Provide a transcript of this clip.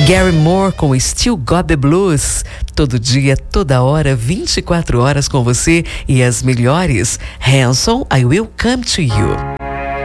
Gary Moore com Still Got the Blues. Todo dia, toda hora, 24 horas com você e as melhores. Hanson, I Will Come to You.